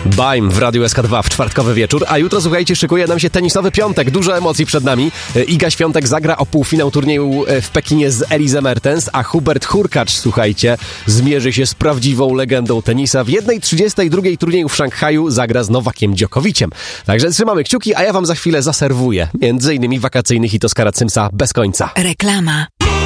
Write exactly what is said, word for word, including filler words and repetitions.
Baim w Radiu S K dwa w czwartkowy wieczór, a jutro, słuchajcie, szykuje nam się tenisowy piątek. Dużo emocji przed nami. Iga Świątek zagra o półfinał turnieju w Pekinie z Elizę Mertens, a Hubert Hurkacz, słuchajcie, zmierzy się z prawdziwą legendą tenisa. W jednej trzydziestej drugiej turnieju w Szanghaju zagra z Nowakiem Dziokowiciem. Także trzymamy kciuki, a ja wam za chwilę zaserwuję między innymi wakacyjny hit Oskara Cymsa Bez końca. Reklama.